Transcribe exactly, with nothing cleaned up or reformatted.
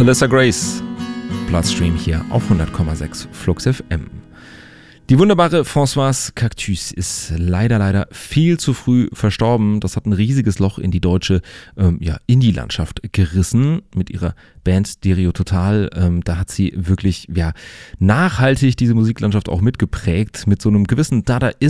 Alyssa Grace, Bloodstream hier auf hundert Komma sechs Flux F M. Die wunderbare Françoise Cactus ist leider, leider viel zu früh verstorben. Das hat ein riesiges Loch in die deutsche ähm, ja, Indie-Landschaft gerissen mit ihrer Band Stereo Total. Ähm, da hat sie wirklich ja, nachhaltig diese Musiklandschaft auch mitgeprägt mit so einem gewissen Dadaismus.